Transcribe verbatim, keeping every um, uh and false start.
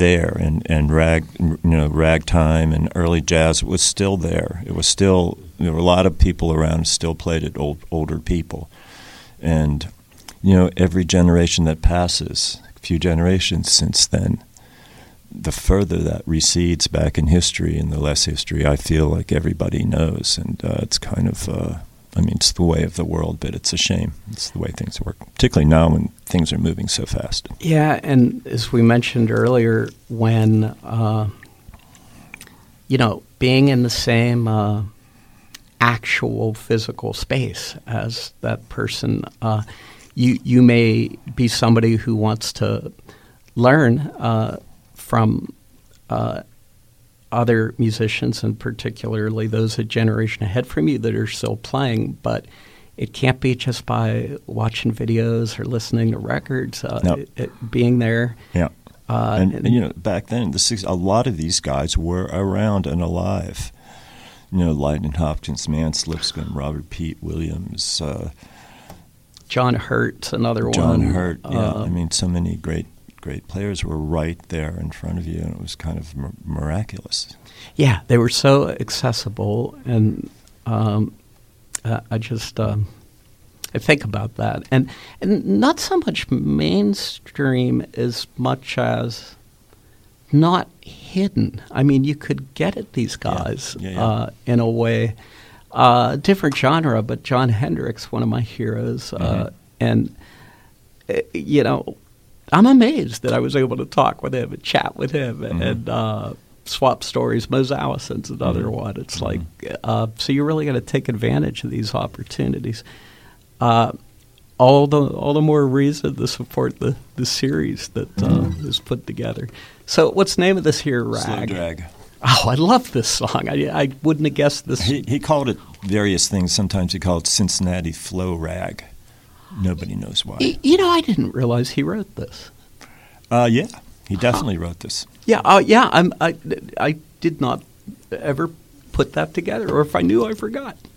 there, and, and rag, you know, ragtime and early jazz was still there. It was still, there were a lot of people around who still played it, old, older people. And, you know, every generation that passes, a few generations since then, the further that recedes back in history and the less history I feel like everybody knows. And uh, it's kind of, uh, I mean, it's the way of the world, but it's a shame. It's the way things work, particularly now when things are moving so fast. Yeah, and as we mentioned earlier, when, uh, you know, being in the same uh, actual physical space as that person, uh, you, you may be somebody who wants to learn uh, from uh, other musicians, and particularly those a generation ahead from you that are still playing, but it can't be just by watching videos or listening to records. Uh, no. it, it, being there. Yeah. Uh, and, and, and, you know, back then, the six, a lot of these guys were around and alive. You know, Lightning Hopkins, Mance Lipscomb, Robert Pete Williams. Uh, John Hurt, another John one. John Hurt, yeah. Uh, I mean, so many great great players were right there in front of you, and it was kind of mir- miraculous. Yeah, they were so accessible, and um, uh, I just um, I think about that, and and not so much mainstream as much as not hidden. I mean, you could get at these guys yeah. Yeah, yeah. Uh, in a way, uh, different genre, but Jon Hendricks, one of my heroes, mm-hmm. uh, and uh, you know. I'm amazed that I was able to talk with him and chat with him mm-hmm. and uh, swap stories. Mose Allison's another mm-hmm. one. It's mm-hmm. like, uh, so you're really going to take advantage of these opportunities. Uh, all the all the more reason to support the, the series that mm-hmm. uh, is put together. So what's the name of this here, Rag? Slow Drag. Oh, I love this song. I, I wouldn't have guessed this. He, he called it various things. Sometimes he called it Cincinnati Flow Rag. Nobody knows why. You know, I didn't realize he wrote this. Uh, yeah, he definitely huh. wrote this. Yeah, uh, yeah. I'm, I, I did not ever put that together, or if I knew, I forgot.